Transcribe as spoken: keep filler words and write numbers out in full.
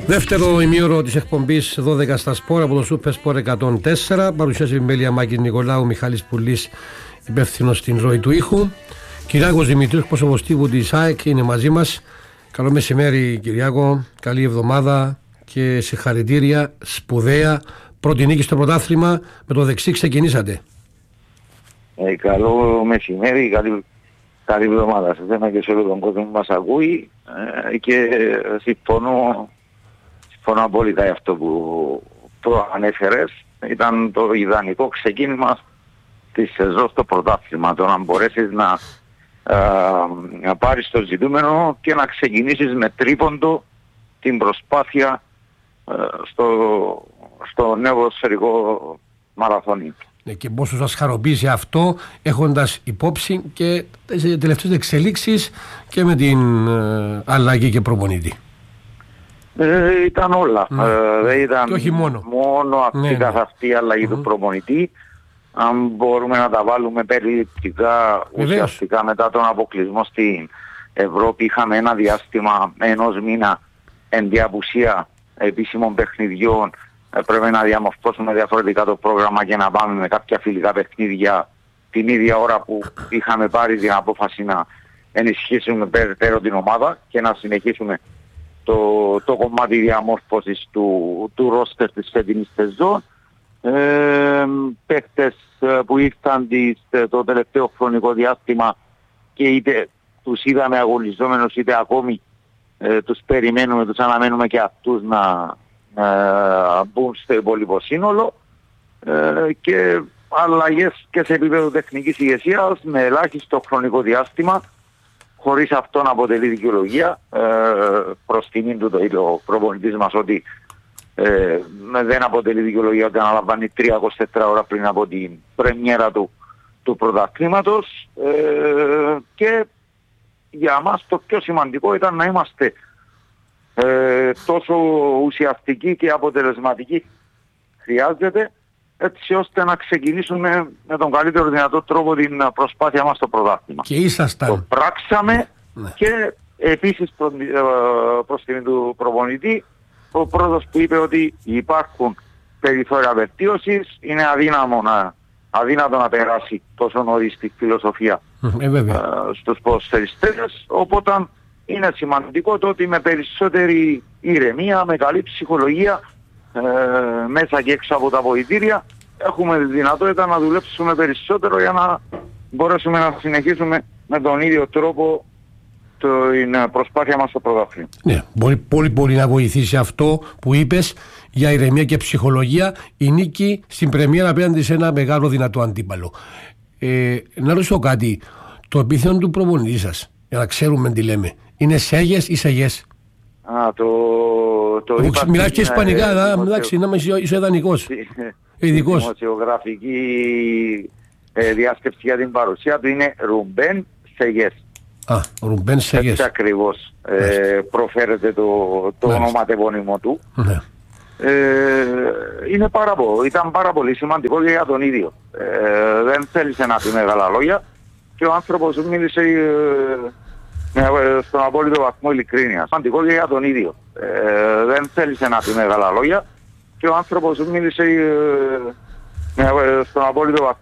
Δεύτερο ημίωρο της εκπομπής δώδεκα στα Σπορ από το Super Sport εκατόν τέσσερα. Παρουσιάζει επιμέλεια Μάκης Νικολάου, Μιχάλης Πουλής, υπεύθυνος στην ροή του ήχου. Κυριάκος Δημητρίου, πρόσωπος τύπου της ΑΕΚ, είναι μαζί μας. Καλό μεσημέρι, Κυριάκο. Καλή εβδομάδα και συγχαρητήρια. Σπουδαία πρώτη νίκη στο πρωτάθλημα. Με το δεξί ξεκινήσατε. Ε, καλό μεσημέρι, καλή, καλή εβδομάδα σε εσένα και σε όλο τον κόσμο που μας ακούει, ε, και συμφωνώ, συμφωνώ απόλυτα για αυτό που προανέφερες. Ήταν το ιδανικό ξεκίνημα της σεζόν στο πρωτάθλημα, το να μπορέσεις να, ε, να πάρεις το ζητούμενο και να ξεκινήσεις με τρίποντο την προσπάθεια ε, στο, στο νέο σφαιρικό μαραθώνιο. Και πόσο σας χαροποίησε αυτό, έχοντας υπόψη και τις τελευταίες εξελίξεις και με την ε, αλλαγή και προπονητή. Ε, ήταν όλα. Ναι. Ε, δεν ήταν και όχι μόνο, μόνο αυτή ναι, καθ' αυτή η αλλαγή mm-hmm. του προπονητή. Αν μπορούμε να τα βάλουμε περιληπτικά, ουσιαστικά μετά τον αποκλεισμό στην Ευρώπη είχαμε ένα διάστημα ενός μήνα εν τη απουσία επίσημων παιχνιδιών. Πρέπει να διαμορφώσουμε διαφορετικά το πρόγραμμα και να πάμε με κάποια φιλικά παιχνίδια την ίδια ώρα που είχαμε πάρει την απόφαση να ενισχύσουμε περαιτέρω την ομάδα και να συνεχίσουμε το, το κομμάτι διαμόρφωσης του, του ρόστερ της φετινής σεζόν. Ε, παίκτες που ήρθαν τις, το τελευταίο χρονικό διάστημα και είτε τους είδαμε αγωνιζόμενους είτε ακόμη ε, τους περιμένουμε, τους αναμένουμε και αυτούς να Uh, μπουν στο υπόλοιπο σύνολο, uh, και αλλαγές και σε επίπεδο τεχνικής ηγεσίας με ελάχιστο χρονικό διάστημα, χωρίς αυτό να αποτελεί δικαιολογία. Uh, προς τιμήν του το είπε ο προπονητής μας ότι uh, δεν αποτελεί δικαιολογία ότι αναλαμβάνει τρία είκοσι τέσσερις ώρα πριν από την πρεμιέρα του, του πρωταθλήματος, uh, και για μας το πιο σημαντικό ήταν να είμαστε Ε, τόσο ουσιαστική και αποτελεσματική χρειάζεται, έτσι ώστε να ξεκινήσουμε με τον καλύτερο δυνατό τρόπο την προσπάθεια μας στο πρωτάθλημα. Και ήσασταν. Το πράξαμε, ναι. Και επίσης προ, προς την του προπονητή, ο πρώτος που είπε ότι υπάρχουν περιθώρια βελτίωσης, είναι αδύναμο να, αδύνατο να περάσει τόσο νωρίς τη φιλοσοφία ε, ε, στους ποδοσφαιριστές, οπότε είναι σημαντικό το ότι με περισσότερη ηρεμία, με καλή ψυχολογία, ε, μέσα και έξω από τα βοηθήρια, έχουμε τη δυνατότητα να δουλέψουμε περισσότερο για να μπορέσουμε να συνεχίσουμε με τον ίδιο τρόπο την προσπάθεια μας στο πρωτάθλημα. Ναι, μπορεί πολύ πολύ να βοηθήσει αυτό που είπες για ηρεμία και ψυχολογία, η νίκη στην πρεμιέρα απέναντι σε ένα μεγάλο δυνατό αντίπαλο. Ε, να ρωτήσω κάτι, το επίθετο του προπονητή σας, για να ξέρουμε τι λέμε, είναι Σέγες ή Σεγές? Α, το... το είπα, μιλάς και ισπανικά, ε, ε, εντάξει, να είσαι ιδανικός, ειδικός. Η δημοσιογραφική ε, διάσκεψη για την παρουσία του είναι Ρουμπέν Σεγές. Α, Ρουμπέν Σεγές. Έτσι ακριβώς ε, προφέρεται το, το ονοματεπώνυμο του. Ναι. Ε, είναι πάρα πολύ, ήταν πάρα πολύ σημαντικό και για τον ίδιο. Ε, δεν θέλησε να πει μεγάλα λόγια και ο άνθρωπος μίλησε ε, στον απόλυτο βαθμό ειλικρίνειας. Σημαντικό και για τον ίδιο. Ε, δεν θέλησε να πει μεγάλα λόγια και ο άνθρωπος μίλησε ε, στον απόλυτο βαθμό